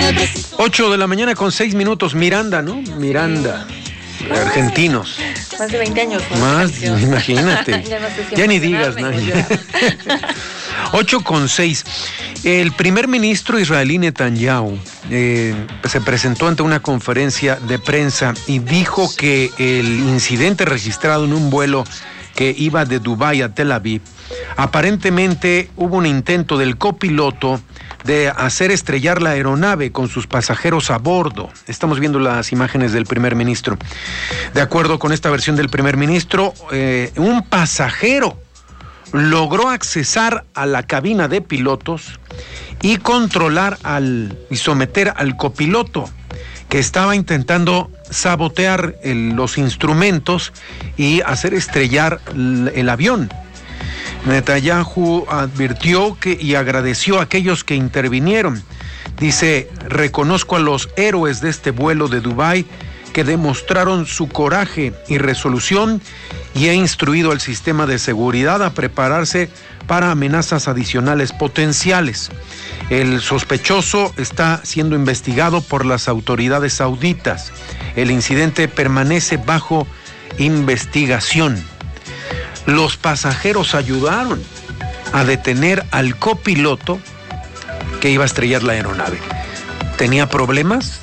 8:06 a.m. Miranda, ¿no? Miranda. Argentinos. Más de 20 años. Más, imagínate. Ya ni digas nada. 8:06. El primer ministro israelí Netanyahu se presentó ante una conferencia de prensa y dijo que el incidente registrado en un vuelo que iba de Dubái a Tel Aviv, aparentemente hubo un intento del copiloto de hacer estrellar la aeronave con sus pasajeros a bordo. Estamos viendo las imágenes del primer ministro. De acuerdo con esta versión del primer ministro, un pasajero logró accesar a la cabina de pilotos y controlar y someter al copiloto, que estaba intentando sabotear los instrumentos y hacer estrellar el avión. Netanyahu advirtió y agradeció a aquellos que intervinieron. Dice: reconozco a los héroes de este vuelo de Dubái que demostraron su coraje y resolución, y he instruido al sistema de seguridad a prepararse para amenazas adicionales potenciales. El sospechoso está siendo investigado por las autoridades sauditas. El incidente permanece bajo investigación. Los pasajeros ayudaron a detener al copiloto que iba a estrellar la aeronave. ¿Tenía problemas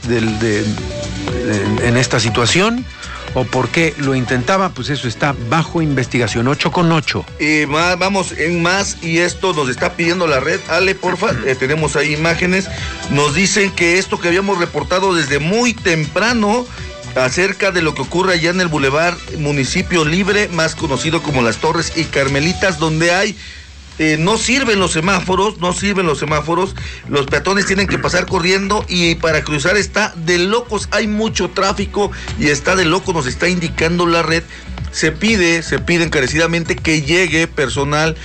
en esta situación? ¿O por qué lo intentaba? Pues eso está bajo investigación. 8:08. Vamos en más, y esto nos está pidiendo la red. Ale, porfa, tenemos ahí imágenes. Nos dicen que esto que habíamos reportado desde muy temprano acerca de lo que ocurre allá en el Boulevard Municipio Libre, más conocido como Las Torres y Carmelitas, donde hay no sirven los semáforos, los peatones tienen que pasar corriendo, y para cruzar está de locos, hay mucho tráfico y está de loco, nos está indicando la red. Se pide encarecidamente que llegue personal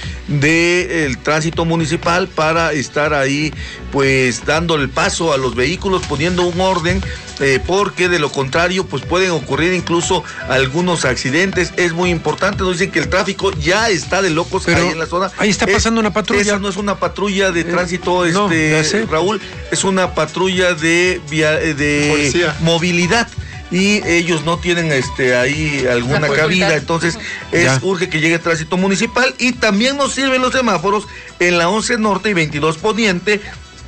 del tránsito municipal para estar ahí, pues dando el paso a los vehículos, poniendo un orden, porque de lo contrario pues pueden ocurrir incluso algunos accidentes. Es muy importante. Nos dicen que el tráfico ya está de locos. Pero ahí en la zona. Ahí está pasando una patrulla. Esa no es una patrulla de tránsito, no, Raúl, es una patrulla de policía, movilidad. Y ellos no tienen ahí alguna cabida, entonces urge que llegue tránsito municipal. Y también nos sirven los semáforos en la 11 Norte y 22 Poniente.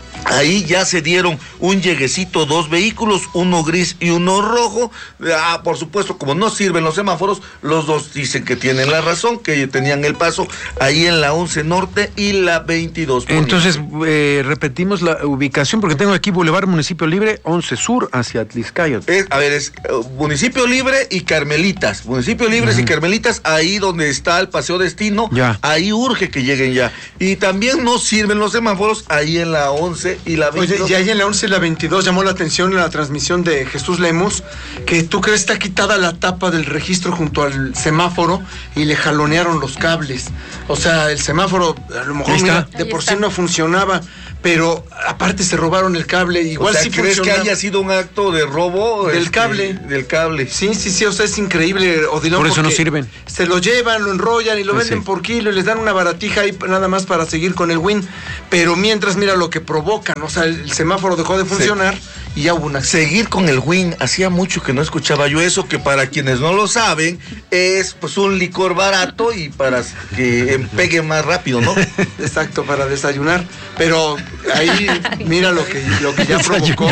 Ahí ya se dieron un lleguecito, 2 vehículos, uno gris y uno rojo. Por supuesto, como no sirven los semáforos, los dos dicen que tienen la razón, que tenían el paso ahí en la 11 Norte y la 22 Poniente. Entonces, repetimos la ubicación, porque tengo aquí Boulevard Municipio Libre, 11 Sur, hacia Atlixcáyotl. Es Municipio Libre y Carmelitas. Municipio Libres y Carmelitas, ahí donde está el Paseo Destino, ahí urge que lleguen ya. Y también no sirven los semáforos ahí en la 11 y la 22. Oye, y ahí en la 11 y la 22 llamó la atención en la transmisión de Jesús Lemus, que tú crees está quitada la tapa del registro junto al semáforo y le jalonearon los cables. O sea, el semáforo a lo mejor de por sí no funcionaba, pero aparte se robaron el cable. Igual, o sea, sí ¿crees que haya sido un acto de robo del cable? Del cable. Sí, o sea, es increíble, Odilon. Por eso no sirven. Se lo llevan, lo enrollan y lo venden por kilo y les dan una baratija ahí nada más para seguir con el win. Pero mientras, mira lo que provocan. O sea, el semáforo dejó de funcionar y ya hubo una... Seguir con el win. Hacía mucho que no escuchaba yo eso, que para quienes no lo saben, es pues un licor barato y para que pegue más rápido, ¿no? Exacto, para desayunar. Pero ahí mira lo que ya provocó,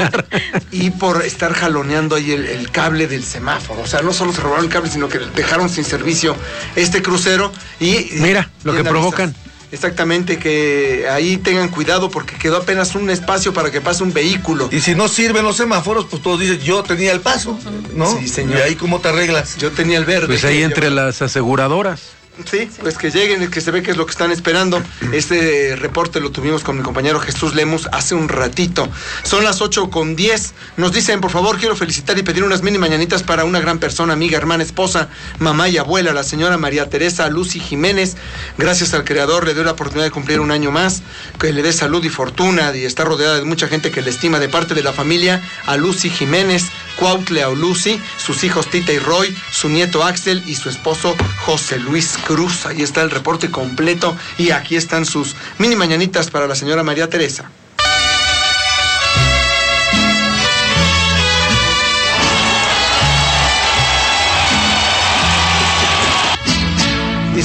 y por estar jaloneando ahí el cable del semáforo. O sea, no solo se robaron el cable, sino que dejaron sin servicio este crucero. Y mira lo que provocan. Exactamente, que ahí tengan cuidado porque quedó apenas un espacio para que pase un vehículo. Y si no sirven los semáforos, pues todos dicen, yo tenía el paso, ¿no? Sí, señor. Y ahí cómo te arreglas. Yo tenía el verde. Pues ahí entre las aseguradoras. Sí, pues que lleguen, que se ve que es lo que están esperando. Este reporte lo tuvimos con mi compañero Jesús Lemus hace un ratito. Son las 8:10. Nos dicen, por favor, quiero felicitar y pedir unas mini mañanitas para una gran persona, amiga, hermana, esposa, mamá y abuela, la señora María Teresa Lucy Jiménez. Gracias al Creador le doy la oportunidad de cumplir un año más, que le dé salud y fortuna y estar rodeada de mucha gente que le estima, de parte de la familia a Lucy Jiménez, Cuautlea o Lucy, sus hijos Tita y Roy, su nieto Axel y su esposo José Luis Cruz. Ahí está el reporte completo y aquí están sus mini mañanitas para la señora María Teresa.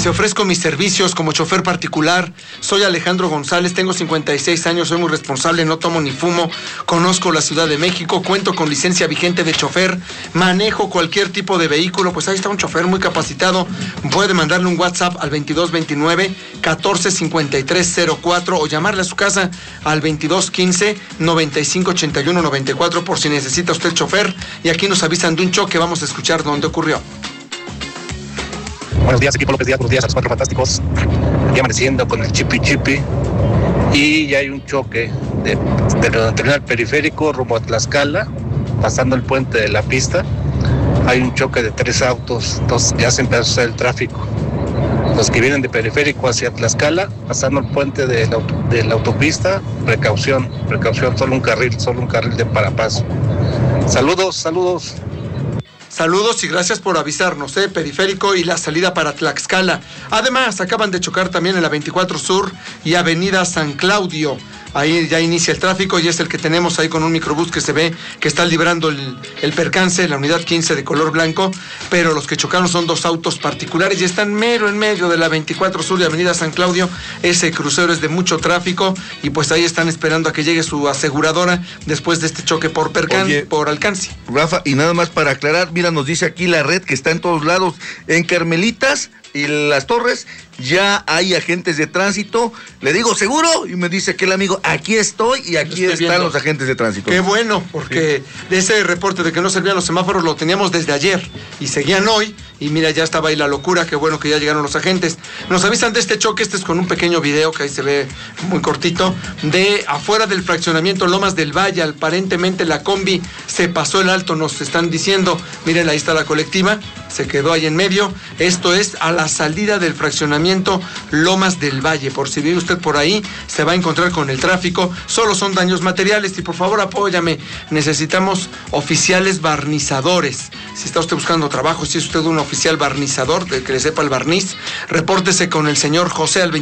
Dice, ofrezco mis servicios como chofer particular. Soy Alejandro González, tengo 56 años, soy muy responsable, no tomo ni fumo, conozco la Ciudad de México, cuento con licencia vigente de chofer, manejo cualquier tipo de vehículo. Pues ahí está un chofer muy capacitado. Puede mandarle un WhatsApp al 2229-145304 o llamarle a su casa al 2215-9581-94 por si necesita usted chofer. Y aquí nos avisan de un choque, vamos a escuchar dónde ocurrió. Buenos días, equipo López Díaz, buenos días a los Cuatro Fantásticos. Ya amaneciendo con el chipi y ya hay un choque de terminal periférico rumbo a Tlaxcala, pasando el puente de la pista. Hay un choque de 3 autos, entonces ya se empezó a hacer el tráfico. Los que vienen de periférico hacia Tlaxcala, pasando el puente de la autopista, precaución, solo un carril de parapaso. Saludos. Saludos y gracias por avisarnos, Periférico y la salida para Tlaxcala. Además, acaban de chocar también en la 24 Sur y Avenida San Claudio. Ahí ya inicia el tráfico y es el que tenemos ahí con un microbús que se ve que está librando el percance, la unidad 15 de color blanco, pero los que chocaron son 2 autos particulares y están mero en medio de la 24 Sur y Avenida San Claudio. Ese crucero es de mucho tráfico y pues ahí están esperando a que llegue su aseguradora después de este choque por alcance. Rafa, y nada más para aclarar, mira, nos dice aquí la red que está en todos lados, en Carmelitas y Las Torres ya hay agentes de tránsito. Le digo, ¿seguro? Y me dice aquel amigo, aquí estoy y aquí están los agentes de tránsito. Qué bueno, porque de ese reporte de que no servían los semáforos lo teníamos desde ayer y seguían hoy. Y mira, ya estaba ahí la locura, qué bueno que ya llegaron los agentes. Nos avisan de este choque, este es con un pequeño video que ahí se ve muy cortito, de afuera del fraccionamiento Lomas del Valle. Aparentemente la combi se pasó el alto, nos están diciendo. Miren, ahí está la colectiva, se quedó ahí en medio. Esto es a la salida del fraccionamiento Lomas del Valle. Por si vive usted por ahí, se va a encontrar con el tráfico. Solo son daños materiales y por favor apóyame. Necesitamos oficiales barnizadores. Si está usted buscando trabajo, si es usted un oficial barnizador, de que le sepa el barniz, repórtese con el señor José al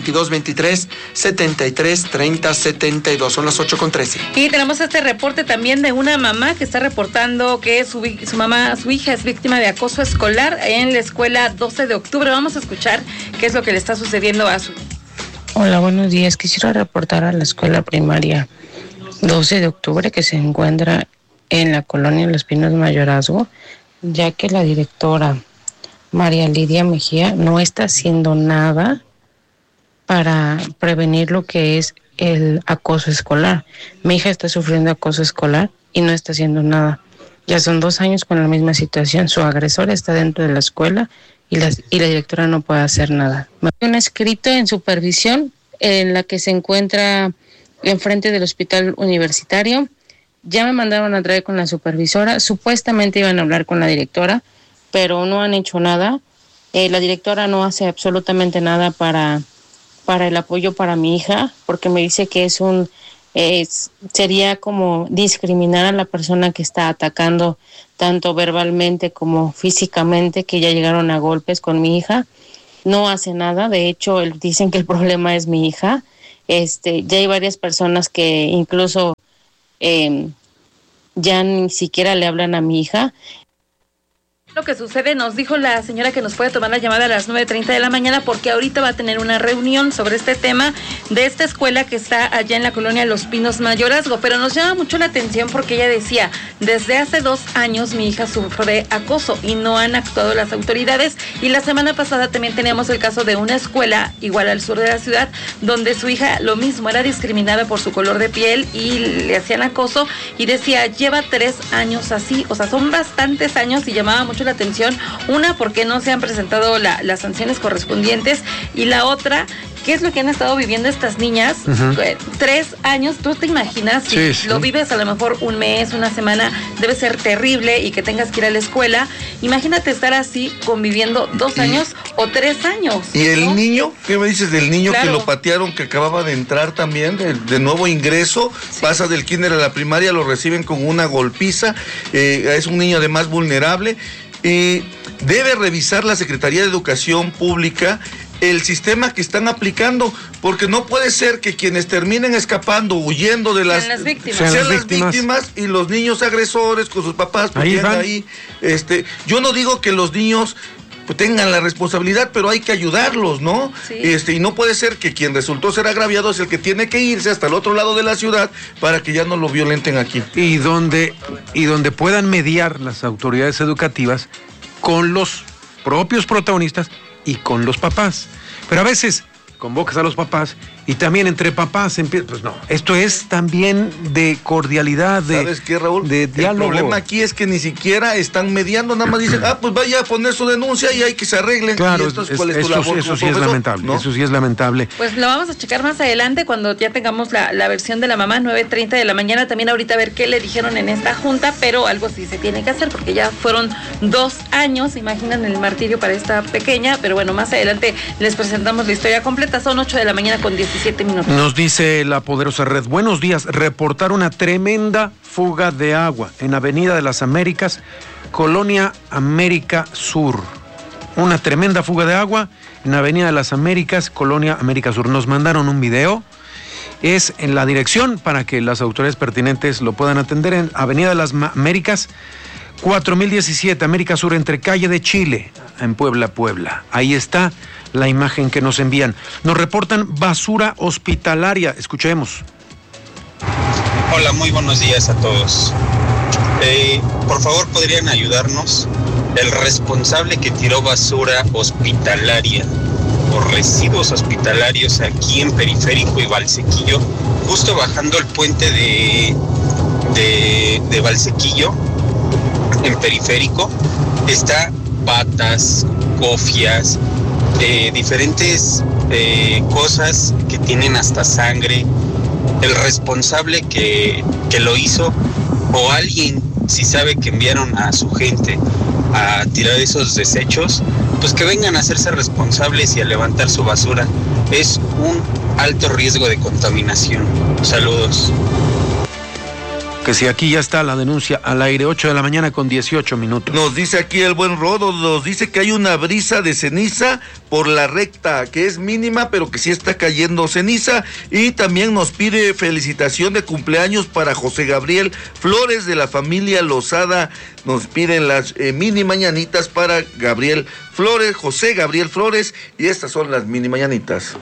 2223-7330-72. Son las 8:13. Y tenemos este reporte también de una mamá que está reportando que su hija es víctima de acoso escolar en la escuela 12 de octubre. Vamos a escuchar qué es lo que le está sucediendo a su... Hola, buenos días. Quisiera reportar a la escuela primaria 12 de octubre que se encuentra en la colonia Los Pinos Mayorazgo, ya que la directora María Lidia Mejía no está haciendo nada para prevenir lo que es el acoso escolar. Mi hija está sufriendo acoso escolar y no está haciendo nada. Ya son 2 años con la misma situación. Su agresor está dentro de la escuela y la directora no puede hacer nada. Un escrito en supervisión en la que se encuentra enfrente del hospital universitario. Ya me mandaron a traer con la supervisora. Supuestamente iban a hablar con la directora, pero no han hecho nada. La directora no hace absolutamente nada para el apoyo para mi hija, porque me dice que sería como discriminar a la persona que está atacando tanto verbalmente como físicamente, que ya llegaron a golpes con mi hija. No hace nada. De hecho, dicen que el problema es mi hija. Ya hay varias personas que incluso ya ni siquiera le hablan a mi hija. Lo que sucede, nos dijo la señora que nos puede tomar la llamada a las 9:30 de la mañana porque ahorita va a tener una reunión sobre este tema de esta escuela que está allá en la colonia Los Pinos Mayorazgo, pero nos llama mucho la atención porque ella decía, desde hace 2 años mi hija sufre acoso y no han actuado las autoridades, y la semana pasada también teníamos el caso de una escuela igual al sur de la ciudad donde su hija lo mismo, era discriminada por su color de piel y le hacían acoso, y decía, lleva 3 años así, o sea, son bastantes años, y llamaba mucho la atención, una, porque no se han presentado las sanciones correspondientes, y la otra, ¿qué es lo que han estado viviendo estas niñas? 3 años, ¿tú te imaginas? Si lo vives a lo mejor un mes, una semana, debe ser terrible, y que tengas que ir a la escuela. Imagínate estar así conviviendo 2 años o 3 años. ¿Y el niño? ¿Qué me dices del niño que lo patearon, que acababa de entrar también, de nuevo ingreso? Pasa del kinder a la primaria, lo reciben con una golpiza, es un niño además vulnerable. Debe revisar la Secretaría de Educación Pública el sistema que están aplicando, porque no puede ser que quienes terminen escapando, huyendo de sean las víctimas y los niños agresores con sus papás ahí. Yo no digo que los niños pues tengan la responsabilidad, pero hay que ayudarlos, ¿no? Sí. Y no puede ser que quien resultó ser agraviado es el que tiene que irse hasta el otro lado de la ciudad para que ya no lo violenten aquí. Y donde puedan mediar las autoridades educativas con los propios protagonistas y con los papás. Pero a veces convocas a los papás y también entre papás empieza, pues no, esto es también de cordialidad, ¿sabes qué, Raúl? de diálogo. El problema aquí es que ni siquiera están mediando, nada más dicen, pues vaya a poner su denuncia y hay que se arreglen. Claro, y esto es, ¿cuál es tu labor eso como sí es profesor? lamentable, ¿no? eso sí es lamentable. Pues lo vamos a checar más adelante cuando ya tengamos la versión de la mamá, 9:30 de la mañana, también ahorita a ver qué le dijeron en esta junta, pero algo sí se tiene que hacer porque ya fueron 2 años, imaginan el martirio para esta pequeña, pero bueno, más adelante les presentamos la historia completa, son 8 de la mañana con 17 minutos. Nos dice la poderosa red, buenos días, reportar una tremenda fuga de agua en Avenida de las Américas, Colonia América Sur. Una tremenda fuga de agua en Avenida de las Américas, Colonia América Sur. Nos mandaron un video, es en la dirección para que las autoridades pertinentes lo puedan atender en Avenida de las Américas, 4017, América Sur, entre Calle de Chile, en Puebla. Ahí está la imagen que nos envían. Nos reportan basura hospitalaria. Escuchemos. Hola, muy buenos días a todos. Por favor, ¿podrían ayudarnos? El responsable que tiró basura hospitalaria o residuos hospitalarios aquí en Periférico y Valsequillo, justo bajando el puente de Valsequillo, en Periférico, está patas, cofias, diferentes cosas que tienen hasta sangre. El responsable que lo hizo, o alguien, si sabe que enviaron a su gente a tirar esos desechos, pues que vengan a hacerse responsables y a levantar su basura. Es un alto riesgo de contaminación. Saludos. Que si aquí ya está la denuncia al aire, 8 de la mañana con 18 minutos. Nos dice aquí el buen Rodo, nos dice que hay una brisa de ceniza por la recta, que es mínima, pero que sí está cayendo ceniza. Y también nos pide felicitación de cumpleaños para José Gabriel Flores de la familia Lozada. Nos piden las mini mañanitas para Gabriel Flores, José Gabriel Flores, y estas son las mini mañanitas.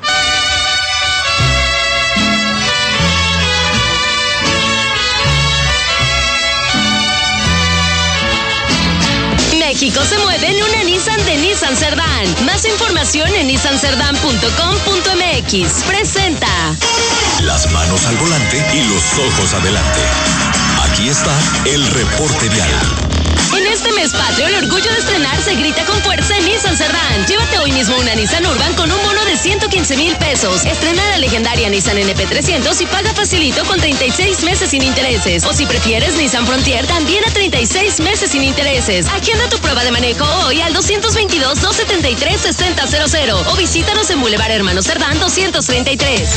México se mueve en una Nissan de Nissan Cerdán. Más información en nissancerdán.com.mx. Presenta. Las manos al volante y los ojos adelante. Aquí está el reporte vial. En este mes patrio, el orgullo de estrenar se grita con fuerza en Nissan Cerdán. Llévate hoy mismo una Nissan Urban con un bono de 115,000 pesos. Estrena la legendaria Nissan NP300 y paga facilito con 36 meses sin intereses. O si prefieres Nissan Frontier, también a 36 meses sin intereses. Agenda tu prueba de manejo hoy al 222-273-6000 o visítanos en Boulevard Hermano Cerdán 233.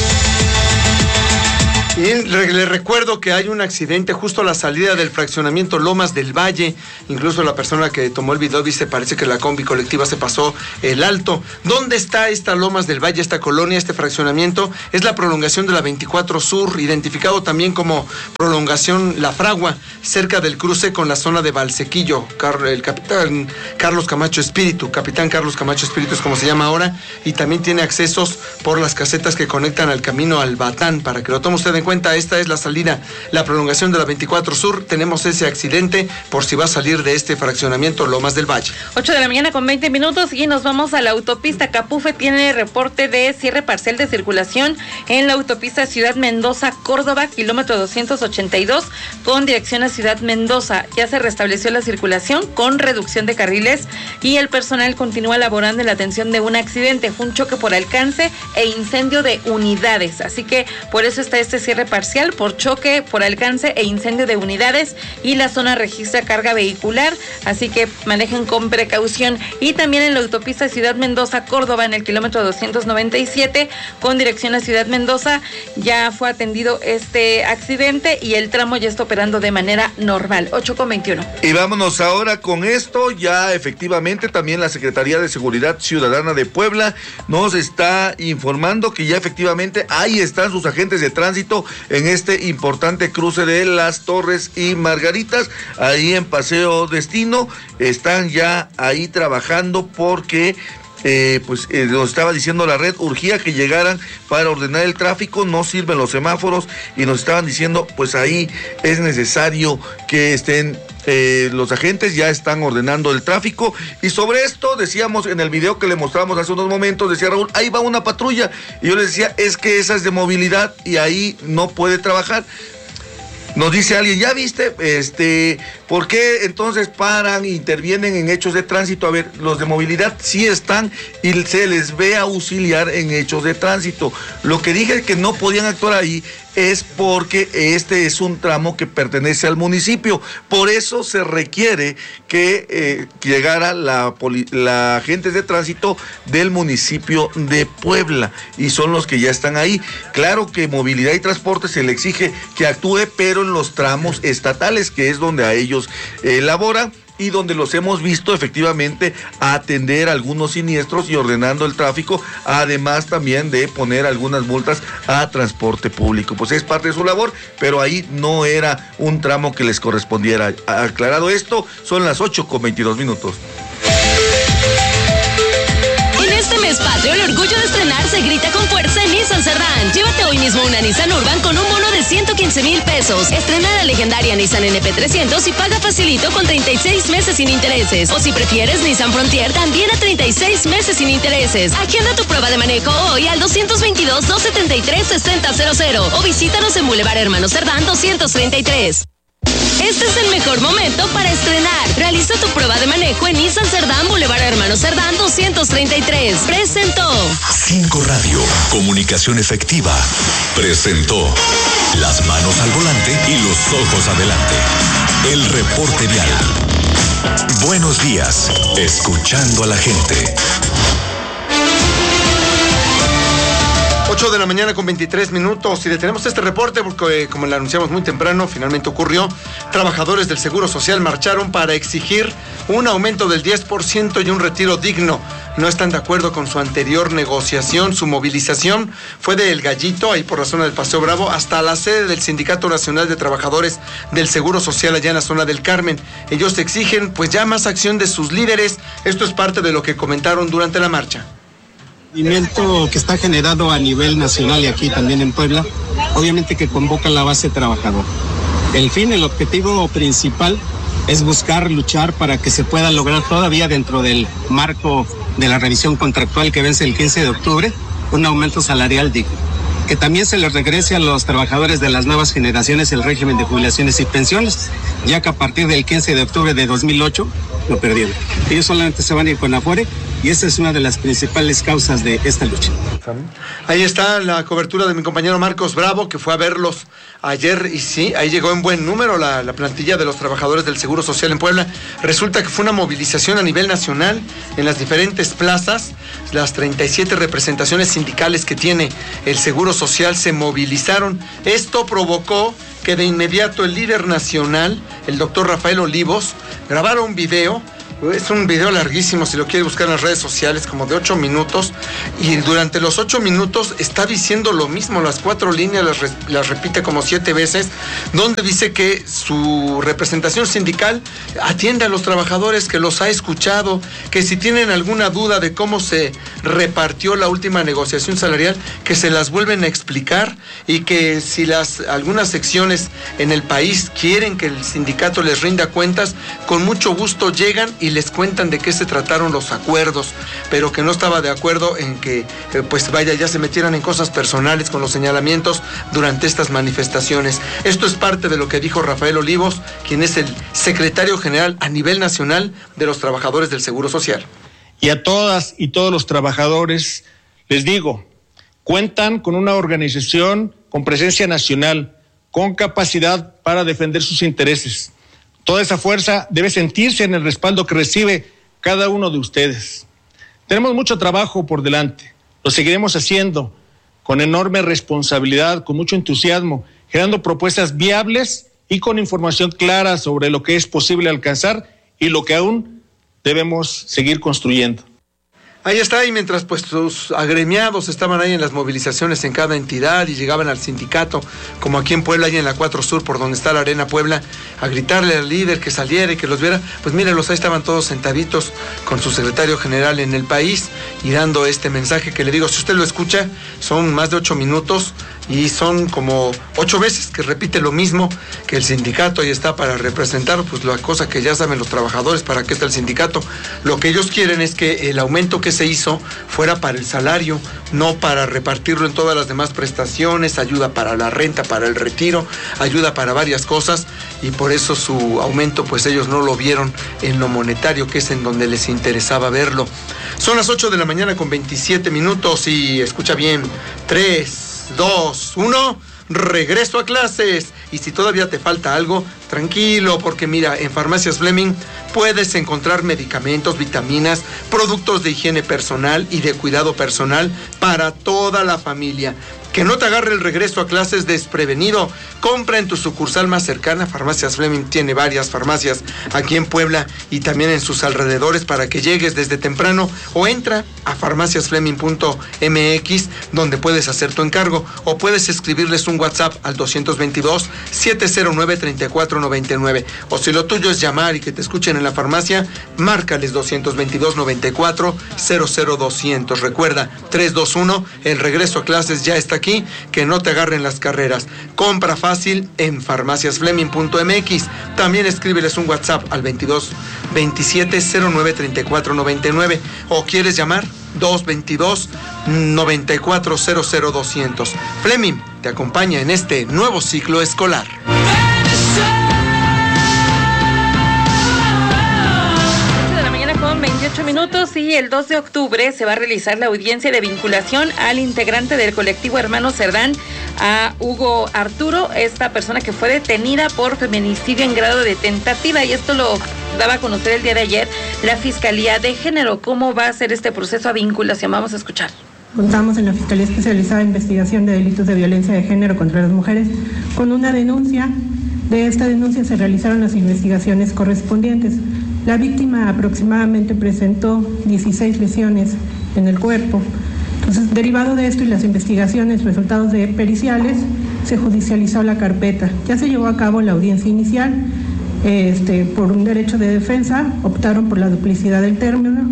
Y le recuerdo que hay un accidente justo a la salida del fraccionamiento Lomas del Valle. Incluso la persona que tomó el video dice, parece que la combi colectiva se pasó el alto. ¿Dónde está esta Lomas del Valle, esta colonia, este fraccionamiento? Es la prolongación de la 24 Sur, identificado también como prolongación La Fragua, cerca del cruce con la zona de Valsequillo. El capitán Carlos Camacho Espíritu es como se llama ahora, y también tiene accesos por las casetas que conectan al camino al Batán, para que lo tome usted en cuenta. Esta es la salida, la prolongación de la 24 Sur. Tenemos ese accidente por si va a salir de este fraccionamiento Lomas del Valle. 8 de la mañana con 20 minutos y nos vamos a la autopista. Capufe tiene reporte de cierre parcial de circulación en la autopista Ciudad Mendoza-Córdoba, kilómetro 282, con dirección a Ciudad Mendoza. Ya se restableció la circulación con reducción de carriles y el personal continúa laborando en la atención de un accidente. Fue un choque por alcance e incendio de unidades. Así que por eso está este cierre parcial, por choque, por alcance e incendio de unidades, y la zona registra carga vehicular, así que manejen con precaución. Y también en la autopista Ciudad Mendoza-Córdoba, en el kilómetro 297, con dirección a Ciudad Mendoza, ya fue atendido este accidente y el tramo ya está operando de manera normal. 8:21. Y vámonos ahora con esto. Ya efectivamente también la Secretaría de Seguridad Ciudadana de Puebla nos está informando que ya efectivamente ahí están sus agentes de tránsito tránsito en este importante cruce de Las Torres y Margaritas, ahí en Paseo Destino. Están ya ahí trabajando porque nos estaba diciendo la red, urgía que llegaran para ordenar el tráfico, no sirven los semáforos y nos estaban diciendo, pues ahí es necesario que estén los agentes, ya están ordenando el tráfico. Y sobre esto decíamos en el video que le mostramos hace unos momentos, decía Raúl, ahí va una patrulla, y yo les decía, es que esa es de movilidad y ahí no puede trabajar. Nos dice alguien, ¿ya viste? ¿Por qué entonces paran, intervienen en hechos de tránsito? A ver, los de movilidad sí están y se les ve auxiliar en hechos de tránsito. Lo que dije que no podían actuar ahí es porque este es un tramo que pertenece al municipio. Por eso se requiere que llegara la agentes de tránsito del municipio de Puebla, y son los que ya están ahí. Claro que movilidad y transporte se le exige que actúe, pero en los tramos estatales, que es donde a ellos laboran, y donde los hemos visto efectivamente atender algunos siniestros y ordenando el tráfico, además también de poner algunas multas a transporte público. Pues es parte de su labor, pero ahí no era un tramo que les correspondiera. Aclarado esto, son las 8:22. Este mes patrio, el orgullo de estrenar se grita con fuerza en Nissan Cerdán. Llévate hoy mismo una Nissan Urban con un bono de 115,000 pesos. Estrena la legendaria Nissan NP300 y paga facilito con 36 meses sin intereses. O si prefieres Nissan Frontier, también a 36 meses sin intereses. Agenda tu prueba de manejo hoy al 222-273-6000 o visítanos en Boulevard Hermano Cerdán 233. Este es el mejor momento para estrenar. Realiza tu prueba de manejo en Nissan Cerdán, Boulevard Hermano Cerdán 233. Presentó 5 Radio, comunicación efectiva. Presentó las manos al volante y los ojos adelante. El reporte vial. Buenos días, escuchando a la gente. 8:23 y detenemos este reporte porque, como le anunciamos muy temprano, finalmente ocurrió. Trabajadores del Seguro Social marcharon para exigir un aumento del 10% y un retiro digno. No están de acuerdo con su anterior negociación. Su movilización fue de El Gallito, ahí por la zona del Paseo Bravo, hasta la sede del Sindicato Nacional de Trabajadores del Seguro Social allá en la zona del Carmen. Ellos exigen pues ya más acción de sus líderes. Esto es parte de lo que comentaron durante la marcha. El movimiento que está generado a nivel nacional y aquí también en Puebla, obviamente que convoca la base trabajadora. El objetivo principal es buscar luchar para que se pueda lograr todavía dentro del marco de la revisión contractual que vence el 15 de octubre, un aumento salarial digno. Que también se les regrese a los trabajadores de las nuevas generaciones el régimen de jubilaciones y pensiones, ya que a partir del 15 de octubre de 2008 lo perdieron. Ellos solamente se van a ir con Afore y esa es una de las principales causas de esta lucha. Ahí está la cobertura de mi compañero Marcos Bravo, que fue a verlos ayer, y sí, ahí llegó en buen número la plantilla de los trabajadores del Seguro Social en Puebla. Resulta que fue una movilización a nivel nacional en las diferentes plazas. Las 37 representaciones sindicales que tiene el Seguro Social se movilizaron. Esto provocó que de inmediato el líder nacional, el doctor Rafael Olivos, grabara un video. Es un video larguísimo, si lo quiere buscar en las redes sociales, como de 8 minutos, y durante los 8 minutos está diciendo lo mismo, las 4 líneas las repite como 7 veces, donde dice que su representación sindical atiende a los trabajadores, que los ha escuchado, que si tienen alguna duda de cómo se repartió la última negociación salarial, que se las vuelven a explicar, y que si algunas secciones en el país quieren que el sindicato les rinda cuentas, con mucho gusto llegan y les cuentan de qué se trataron los acuerdos, pero que no estaba de acuerdo en que ya se metieran en cosas personales con los señalamientos durante estas manifestaciones. Esto es parte de lo que dijo Rafael Olivos, quien es el secretario general a nivel nacional de los trabajadores del Seguro Social. Y a todas y todos los trabajadores les digo, cuentan con una organización con presencia nacional, con capacidad para defender sus intereses. Toda esa fuerza debe sentirse en el respaldo que recibe cada uno de ustedes. Tenemos mucho trabajo por delante. Lo seguiremos haciendo con enorme responsabilidad, con mucho entusiasmo, generando propuestas viables y con información clara sobre lo que es posible alcanzar y lo que aún debemos seguir construyendo. Ahí está, y mientras pues sus agremiados estaban ahí en las movilizaciones en cada entidad y llegaban al sindicato, como aquí en Puebla, ahí en la 4 Sur, por donde está la Arena Puebla, a gritarle al líder que saliera y que los viera, pues mírenlos, ahí estaban todos sentaditos con su secretario general en el país y dando este mensaje que le digo, si usted lo escucha, son más de 8 minutos y son como 8 veces que repite lo mismo, que el sindicato ahí está para representar, pues la cosa que ya saben los trabajadores, para qué está el sindicato. Lo que ellos quieren es que el aumento que se hizo fuera para el salario, no para repartirlo en todas las demás prestaciones, ayuda para la renta, para el retiro, ayuda para varias cosas, y por eso su aumento pues ellos no lo vieron en lo monetario, que es en donde les interesaba verlo. Son las 8 de la mañana con 27 minutos y escucha bien, 3, 2, 1, regreso a clases. Y si todavía te falta algo, tranquilo, porque mira, en Farmacias Fleming puedes encontrar medicamentos, vitaminas, productos de higiene personal y de cuidado personal para toda la familia. Que no te agarre el regreso a clases desprevenido. Compra en tu sucursal más cercana. Farmacias Fleming tiene varias farmacias aquí en Puebla y también en sus alrededores para que llegues desde temprano, o entra a farmaciasfleming.mx donde puedes hacer tu encargo, o puedes escribirles un WhatsApp al 222-709-3499, o si lo tuyo es llamar y que te escuchen en la farmacia, márcales 222-94-00200. Recuerda, 321, el regreso a clases ya está aquí, que no te agarren las carreras. Compra fácil en farmaciasfleming.mx. También escríbeles un WhatsApp al 22-27-09-3499, o quieres llamar 222-94-00200. Fleming te acompaña en este nuevo ciclo escolar. Con 28 minutos y el 2 de octubre se va a realizar la audiencia de vinculación al integrante del colectivo Hermanos Cerdán, a Hugo Arturo, esta persona que fue detenida por feminicidio en grado de tentativa, y esto lo daba a conocer el día de ayer la Fiscalía de Género. ¿Cómo va a ser este proceso a vinculación? Vamos a escuchar. Contamos en la Fiscalía Especializada de Investigación de Delitos de Violencia de Género contra las Mujeres con una denuncia. De esta denuncia se realizaron las investigaciones correspondientes. La víctima aproximadamente presentó 16 lesiones en el cuerpo. Entonces, derivado de esto y las investigaciones, resultados de periciales, se judicializó la carpeta. Ya se llevó a cabo la audiencia inicial. Por un derecho de defensa, optaron por la duplicidad del término,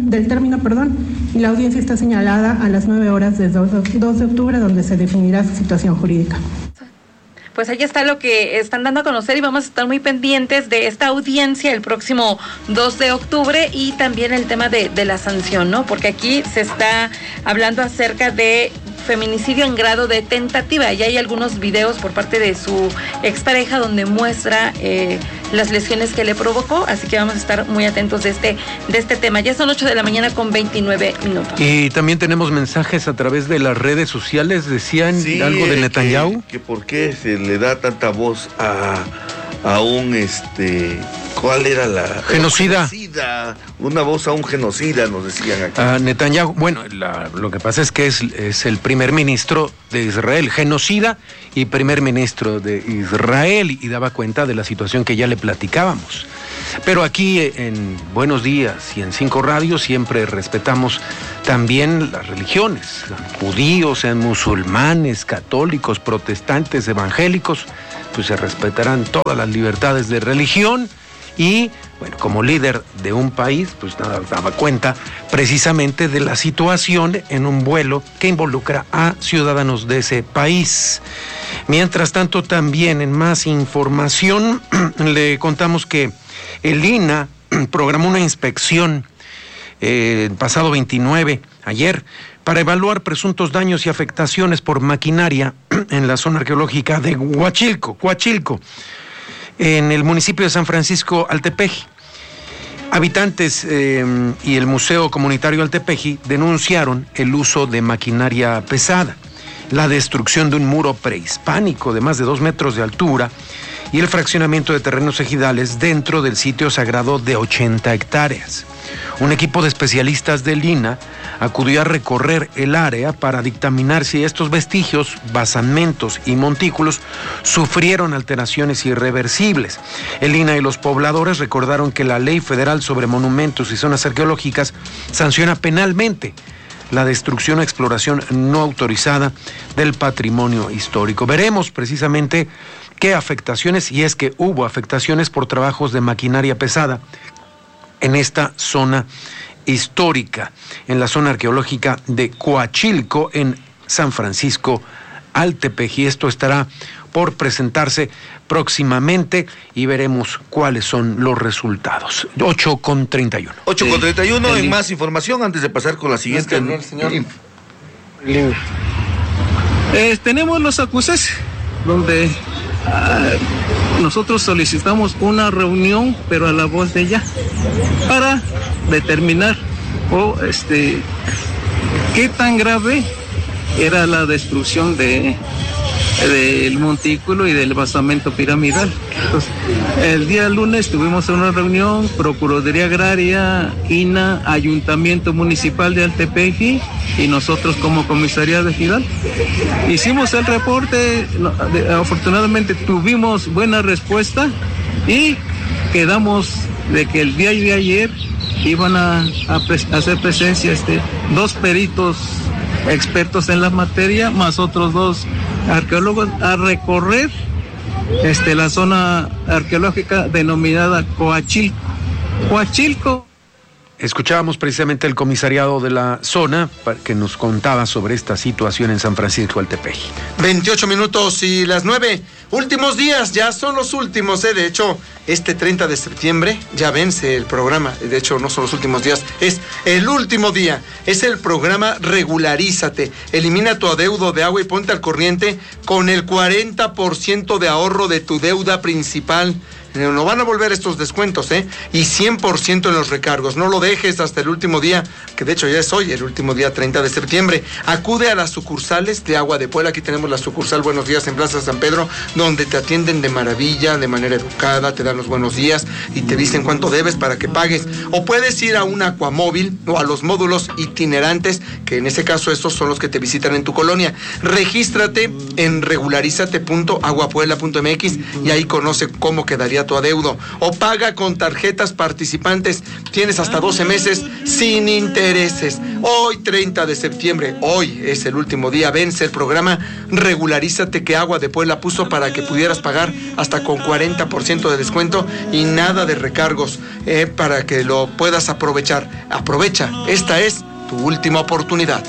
y la audiencia está señalada a las 9 horas del 2 de octubre, donde se definirá su situación jurídica. Pues ahí está lo que están dando a conocer y vamos a estar muy pendientes de esta audiencia el próximo 2 de octubre y también el tema de la sanción, ¿no? Porque aquí se está hablando acerca de feminicidio en grado de tentativa y hay algunos videos por parte de su expareja donde muestra las lesiones que le provocó, así que vamos a estar muy atentos de este tema. Ya son 8 de la mañana con 29 minutos. Y también tenemos mensajes a través de las redes sociales, decían algo de Netanyahu. Que por qué se le da tanta voz a un ¿cuál era la? Genocida. Una voz a un genocida, nos decían aquí. Netanyahu, bueno, lo que pasa es que es el primer ministro de Israel, genocida y primer ministro de Israel, y daba cuenta de la situación que ya le platicábamos. Pero aquí en Buenos Días y en 5 Radio siempre respetamos también las religiones, sean judíos, sean musulmanes, católicos, protestantes, evangélicos, pues se respetarán todas las libertades de religión. Y, bueno, como líder de un país, pues daba cuenta precisamente de la situación en un vuelo que involucra a ciudadanos de ese país. Mientras tanto, también en más información, le contamos que el INAH programó una inspección el pasado 29, ayer, para evaluar presuntos daños y afectaciones por maquinaria en la zona arqueológica de Coachilco, en el municipio de San Francisco Altepeji. Habitantes y el Museo Comunitario Altepeji denunciaron el uso de maquinaria pesada, la destrucción de un muro prehispánico de más de 2 metros de altura y el fraccionamiento de terrenos ejidales dentro del sitio sagrado de 80 hectáreas. Un equipo de especialistas del INAH acudió a recorrer el área para dictaminar si estos vestigios, basamentos y montículos sufrieron alteraciones irreversibles. El INAH y los pobladores recordaron que la Ley Federal sobre Monumentos y Zonas Arqueológicas sanciona penalmente la destrucción o exploración no autorizada del patrimonio histórico. Veremos precisamente qué afectaciones, si es que hubo afectaciones por trabajos de maquinaria pesada en esta zona histórica, en la zona arqueológica de Coachilco, en San Francisco Altepeji. Esto estará por presentarse próximamente y veremos cuáles son los resultados. 8:31. 8:31, en más información antes de pasar con la siguiente. Señor. Tenemos los acuses donde nosotros solicitamos una reunión, pero a la voz de ella, para determinar qué tan grave era la destrucción del montículo y del basamento piramidal. Entonces, el día lunes tuvimos una reunión, Procuraduría Agraria, INAH, Ayuntamiento Municipal de Altepeji y nosotros como Comisaría de Fidal. Hicimos el reporte, afortunadamente tuvimos buena respuesta y quedamos de que el día de ayer iban a hacer presencia 2 peritos expertos en la materia, más otros 2 arqueólogos a recorrer la zona arqueológica denominada Coachilco. Escuchábamos precisamente el comisariado de la zona que nos contaba sobre esta situación en San Francisco Altepeji. 28 minutos y las 9. Últimos días, ya son los últimos. De hecho, este 30 de septiembre ya vence el programa. De hecho, no son los últimos días, es el último día. Es el programa Regularízate. Elimina tu adeudo de agua y ponte al corriente con el 40% de ahorro de tu deuda principal. No van a volver estos descuentos, y 100% en los recargos. No lo dejes hasta el último día, que de hecho ya es hoy, el último día 30 de septiembre. Acude a las sucursales de Agua de Puebla. Aquí tenemos la sucursal Buenos Días en Plaza San Pedro, donde te atienden de maravilla, de manera educada, te dan los buenos días y te dicen cuánto debes para que pagues. O puedes ir a un Aquamóvil o a los módulos itinerantes, que en ese caso estos son los que te visitan en tu colonia. Regístrate en regularizate.aguapuebla.mx y ahí conoce cómo quedaría tu adeudo, o paga con tarjetas participantes. Tienes hasta 12 meses sin intereses. Hoy 30 de septiembre, hoy es el último día, vence el programa Regularízate que Agua de Puebla puso para que pudieras pagar hasta con 40% de descuento y nada de recargos, para que lo puedas aprovechar. Aprovecha, esta es tu última oportunidad.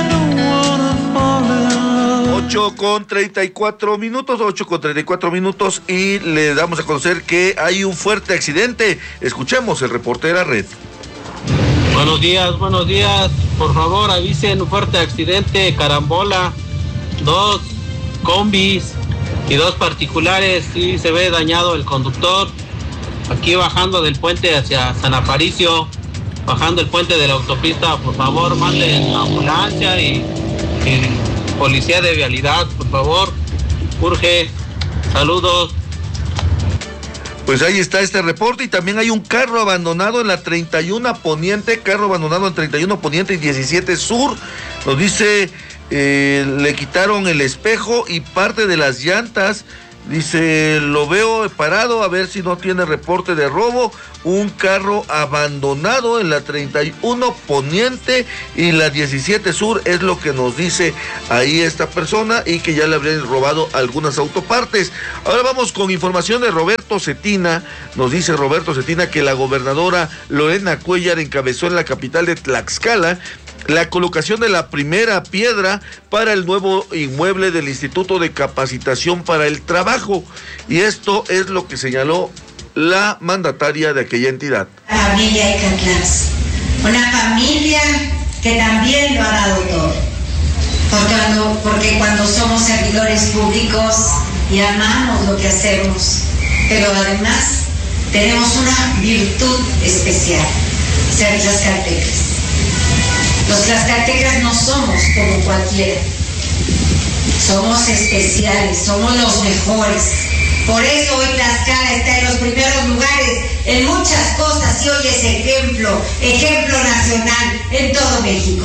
8:34 minutos y le damos a conocer que hay un fuerte accidente. Escuchemos el reporte de la red. Buenos días. Por favor, avisen un fuerte accidente, carambola. 2 combis y 2 particulares. Sí, se ve dañado el conductor. Aquí bajando del puente hacia San Aparicio, bajando el puente de la autopista. Por favor, manden ambulancia y policía de vialidad, por favor, urge. Saludos. Pues ahí está este reporte, y también hay un carro abandonado en la 31 Poniente, y 17 Sur. Nos dice, le quitaron el espejo y parte de las llantas. Dice, lo veo parado, a ver si no tiene reporte de robo. Un carro abandonado en la 31 Poniente y la 17 Sur, es lo que nos dice ahí esta persona, y que ya le habrían robado algunas autopartes. Ahora vamos con información de Roberto Cetina. Nos dice Roberto Cetina que la gobernadora Lorena Cuellar encabezó en la capital de Tlaxcala la colocación de la primera piedra para el nuevo inmueble del Instituto de Capacitación para el Trabajo. Y esto es lo que señaló la mandataria de aquella entidad. Familia Ecatlas, una familia que también lo ha dado todo. Porque cuando somos servidores públicos y amamos lo que hacemos, pero además tenemos una virtud especial, ser tlaxcaltecas. Los tlaxcaltecas no somos como cualquiera, somos especiales, somos los mejores. Por eso hoy Tlaxcala está en los primeros lugares en muchas cosas y hoy es ejemplo nacional en todo México.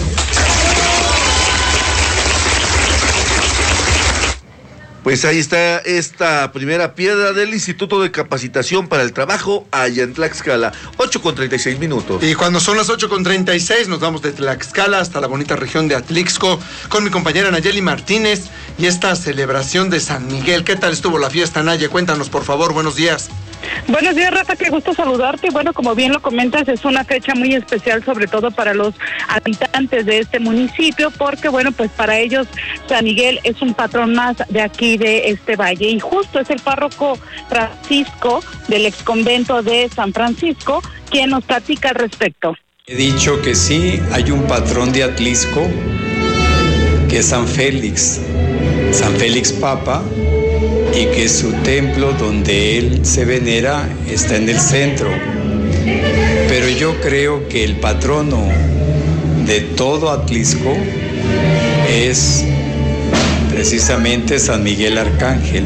Pues ahí está esta primera piedra del Instituto de Capacitación para el Trabajo allá en Tlaxcala, 8:36. Y cuando son las 8:36 nos vamos de Tlaxcala hasta la bonita región de Atlixco con mi compañera Nayeli Martínez y esta celebración de San Miguel. ¿Qué tal estuvo la fiesta, Naye? Cuéntanos, por favor, buenos días. Buenos días, Rafa, qué gusto saludarte. Bueno, como bien lo comentas, es una fecha muy especial, sobre todo para los habitantes de este municipio, porque, bueno, pues para ellos San Miguel es un patrón más de aquí, de este valle. Y justo es el párroco Francisco del exconvento de San Francisco quien nos platica al respecto. He dicho que sí, hay un patrón de Atlixco, que es San Félix Papa, y que su templo donde él se venera está en el centro. Pero yo creo que el patrono de todo Atlixco es precisamente San Miguel Arcángel.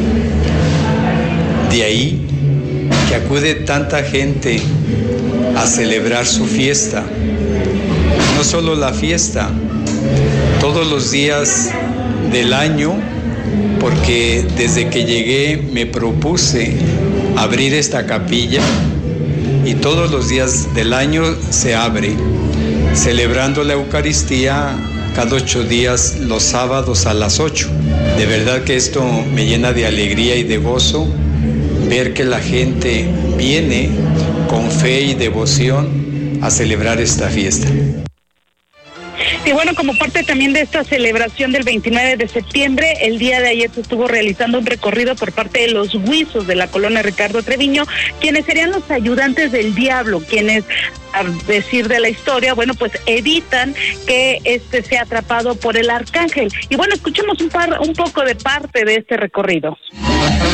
De ahí que acude tanta gente a celebrar su fiesta. No solo la fiesta, todos los días del año, porque desde que llegué me propuse abrir esta capilla y todos los días del año se abre, celebrando la Eucaristía cada 8 días, los sábados a las 8. De verdad que esto me llena de alegría y de gozo, ver que la gente viene con fe y devoción a celebrar esta fiesta. Y bueno, como parte también de esta celebración del 29 de septiembre, el día de ayer se estuvo realizando un recorrido por parte de los huizos de la colonia Ricardo Treviño, quienes serían los ayudantes del diablo, quienes, a decir de la historia, bueno, pues evitan que sea atrapado por el arcángel. Y bueno, escuchemos un poco de parte de este recorrido.